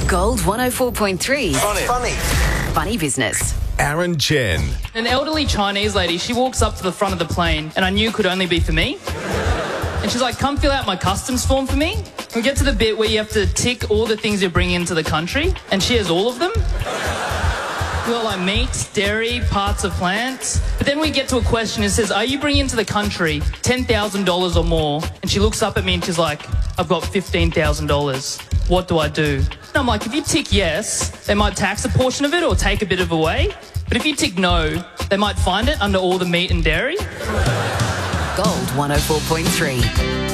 Gold 104.3. Funny business. Aaron Chen. An elderly Chinese lady, she walks up to the front of the plane, and I knew could only be for me. And she's like, come fill out my customs form for me. We get to the bit where you have to tick all the things you're bringing into the country, and she has all of them. We got like meat, dairy, parts of plants. But then we get to a question that says, are you bringing into the country $10,000 or more? And she looks up at me and she's like, I've got $15,000. What do I do? And I'm like, if you tick yes, they might tax a portion of it or take a bit of away. But if you tick no, they might find it under all the meat and dairy. Gold 104.3.